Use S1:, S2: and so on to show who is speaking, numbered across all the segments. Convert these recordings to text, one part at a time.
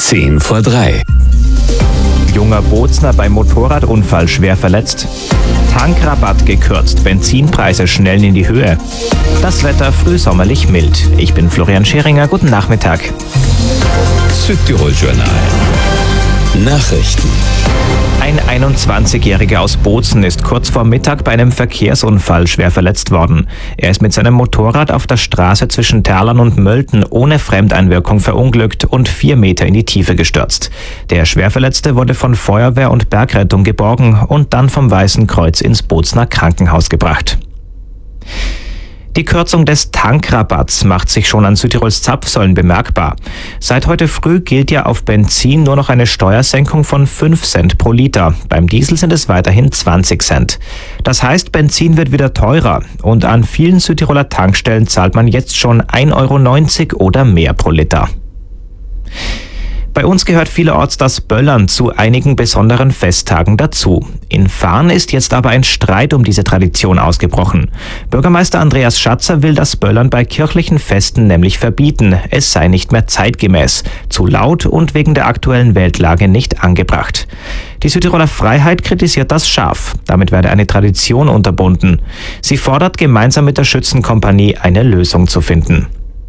S1: 3:10.
S2: Junger Bozner beim Motorradunfall schwer verletzt. Tankrabatt gekürzt, Benzinpreise schnellen in die Höhe. Das Wetter frühsommerlich mild. Ich bin Florian Scheringer, guten Nachmittag.
S1: Südtirol Journal. Nachrichten.
S2: Ein 21-Jähriger aus Bozen ist kurz vor Mittag bei einem Verkehrsunfall schwer verletzt worden. Er ist mit seinem Motorrad auf der Straße zwischen Terlan und Mölten ohne Fremdeinwirkung verunglückt und 4 Meter in die Tiefe gestürzt. Der Schwerverletzte wurde von Feuerwehr und Bergrettung geborgen und dann vom Weißen Kreuz ins Bozener Krankenhaus gebracht. Die Kürzung des Tankrabatts macht sich schon an Südtirols Zapfsäulen bemerkbar. Seit heute früh gilt ja auf Benzin nur noch eine Steuersenkung von 5 Cent pro Liter. Beim Diesel sind es weiterhin 20 Cent. Das heißt, Benzin wird wieder teurer und an vielen Südtiroler Tankstellen zahlt man jetzt schon 1,90 € oder mehr pro Liter. Bei uns gehört vielerorts das Böllern zu einigen besonderen Festtagen dazu. In Farn ist jetzt aber ein Streit um diese Tradition ausgebrochen. Bürgermeister Andreas Schatzer will das Böllern bei kirchlichen Festen nämlich verbieten. Es sei nicht mehr zeitgemäß, zu laut und wegen der aktuellen Weltlage nicht angebracht. Die Südtiroler Freiheit kritisiert das scharf. Damit werde eine Tradition unterbunden. Sie fordert, gemeinsam mit der Schützenkompanie eine Lösung zu finden.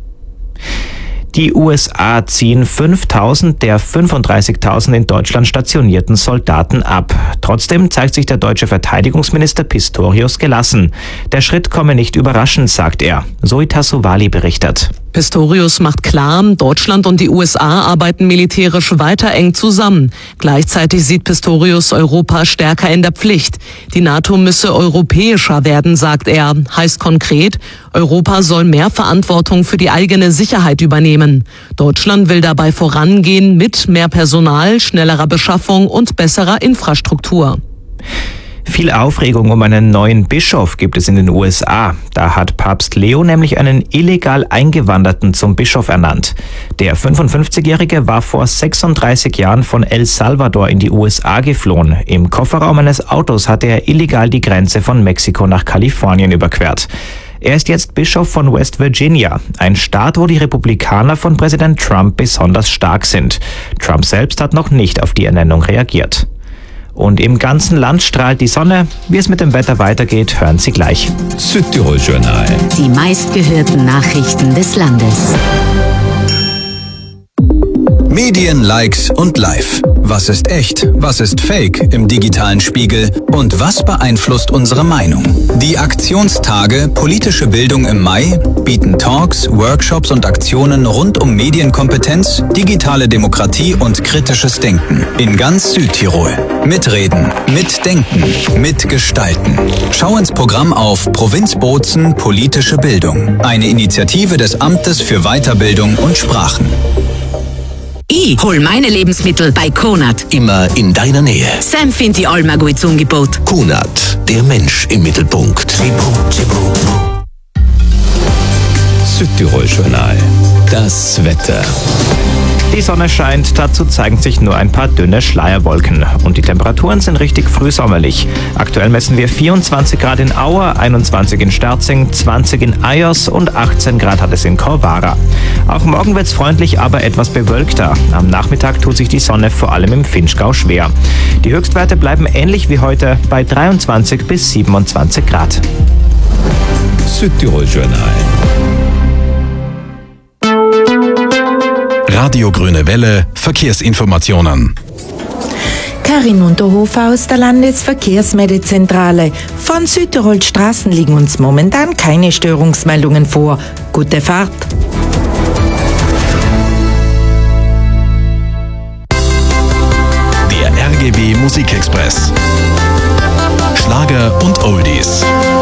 S2: Die USA ziehen 5.000 der 35.000 in Deutschland stationierten Soldaten ab. Trotzdem zeigt sich der deutsche Verteidigungsminister Pistorius gelassen. Der Schritt komme nicht überraschend, sagt er. Zoe Tassovali berichtet.
S3: Pistorius macht klar, Deutschland und die USA arbeiten militärisch weiter eng zusammen. Gleichzeitig sieht Pistorius Europa stärker in der Pflicht. Die NATO müsse europäischer werden, sagt er. Heißt konkret, Europa soll mehr Verantwortung für die eigene Sicherheit übernehmen. Deutschland will dabei vorangehen mit mehr Personal, schnellerer Beschaffung und besserer Infrastruktur.
S2: Viel Aufregung um einen neuen Bischof gibt es in den USA. Da hat Papst Leo nämlich einen illegal Eingewanderten zum Bischof ernannt. Der 55-Jährige war vor 36 Jahren von El Salvador in die USA geflohen. Im Kofferraum eines Autos hatte er illegal die Grenze von Mexiko nach Kalifornien überquert. Er ist jetzt Bischof von West Virginia, ein Staat, wo die Republikaner von Präsident Trump besonders stark sind. Trump selbst hat noch nicht auf die Ernennung reagiert. Und im ganzen Land strahlt die Sonne. Wie es mit dem Wetter weitergeht, hören Sie gleich.
S1: Südtirol Journal.
S4: Die meistgehörten Nachrichten des Landes.
S5: Medien, Likes und Live. Was ist echt? Was ist fake im digitalen Spiegel? Und was beeinflusst unsere Meinung? Die Aktionstage Politische Bildung im Mai bieten Talks, Workshops und Aktionen rund um Medienkompetenz, digitale Demokratie und kritisches Denken in ganz Südtirol. Mitreden, mitdenken, mitgestalten. Schau ins Programm auf Provinz Bozen Politische Bildung. Eine Initiative des Amtes für Weiterbildung und Sprachen.
S4: Ich hol meine Lebensmittel bei Konad.
S6: Immer in deiner Nähe.
S4: Sam findet die Alma gut Angebot.
S6: Konad, der Mensch im Mittelpunkt.
S1: Südtirol Journal. Das Wetter.
S2: Die Sonne scheint, dazu zeigen sich nur ein paar dünne Schleierwolken. Und die Temperaturen sind richtig frühsommerlich. Aktuell messen wir 24 Grad in Auer, 21 in Sterzing, 20 in Ajos und 18 Grad hat es in Korvara. Auch morgen wird's freundlich, aber etwas bewölkter. Am Nachmittag tut sich die Sonne vor allem im Vinschgau schwer. Die Höchstwerte bleiben ähnlich wie heute bei 23 bis 27 Grad.
S1: Südtirol Journal.
S7: Radio Grüne Welle, Verkehrsinformationen.
S8: Karin Unterhofer aus der Landesverkehrsmeldezentrale. Von Südtirol Straßen liegen uns momentan keine Störungsmeldungen vor. Gute Fahrt!
S7: Der RGW Musikexpress. Schlager und Oldies.